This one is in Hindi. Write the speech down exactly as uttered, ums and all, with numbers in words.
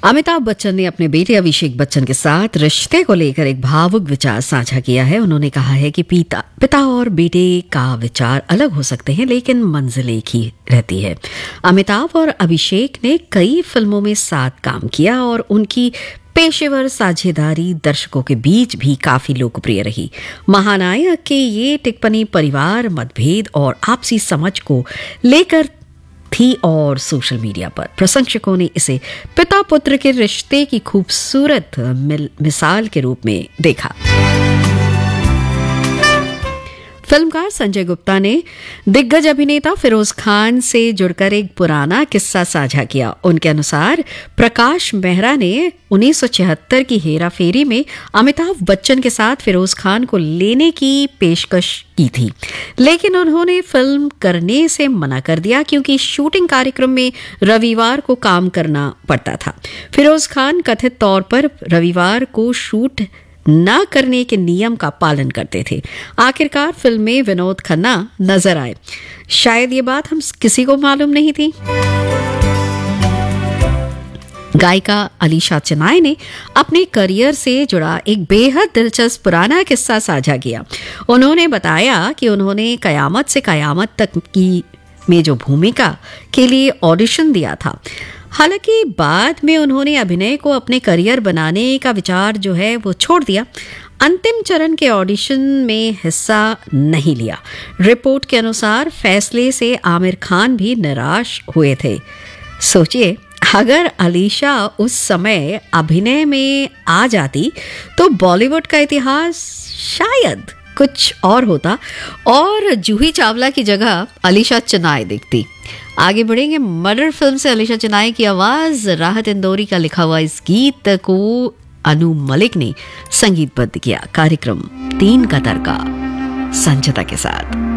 अमिताभ बच्चन ने अपने बेटे अभिषेक बच्चन के साथ रिश्ते को लेकर एक भावुक विचार साझा किया है। उन्होंने कहा है कि पिता पिता और बेटे का विचार अलग हो सकते हैं, लेकिन मंजिल एक ही रहती है। अमिताभ और अभिषेक ने कई फिल्मों में साथ काम किया और उनकी पेशेवर साझेदारी दर्शकों के बीच भी काफी लोकप्रिय रही। महानायक की ये टिप्पणी परिवार, मतभेद और आपसी समझ को लेकर थी और सोशल मीडिया पर प्रशंसकों ने इसे पिता पुत्र के रिश्ते की खूबसूरत मिसाल के रूप में देखा। फिल्मकार संजय गुप्ता ने दिग्गज अभिनेता फिरोज खान से जुड़कर एक पुराना किस्सा साझा किया। उनके अनुसार प्रकाश मेहरा ने उन्नीस सौ छिहत्तर की हेरा फेरी में अमिताभ बच्चन के साथ फिरोज खान को लेने की पेशकश की थी, लेकिन उन्होंने फिल्म करने से मना कर दिया क्योंकि शूटिंग कार्यक्रम में रविवार को काम करना पड़ता था। फिरोज खान कथित तौर पर रविवार को शूट न करने के नियम का पालन करते थे। आखिरकार फिल्म में विनोद खन्ना नजर आए। शायद ये बात हम किसी को मालूम नहीं थी। गायिका अलीशा चेनाई ने अपने करियर से जुड़ा एक बेहद दिलचस्प पुराना किस्सा साझा किया। उन्होंने बताया कि उन्होंने कयामत से कयामत तक की में जो भूमिका के लिए ऑडिशन दिया था, हालांकि बाद में उन्होंने अभिनय को अपने करियर बनाने का विचार जो है वो छोड़ दिया। अंतिम चरण के ऑडिशन में हिस्सा नहीं लिया। रिपोर्ट के अनुसार फैसले से आमिर खान भी निराश हुए थे। सोचिए, अगर अलीशा उस समय अभिनय में आ जाती तो बॉलीवुड का इतिहास शायद कुछ और होता और जूही चावला की जगह अलीशा चेनाई दिखती। आगे बढ़ेंगे। मर्डर फिल्म से अलीशा चेनाई की आवाज, राहत इंदौरी का लिखा हुआ इस गीत को अनु मलिक ने संगीतबद्ध किया। कार्यक्रम तीन का तड़का संजता के साथ।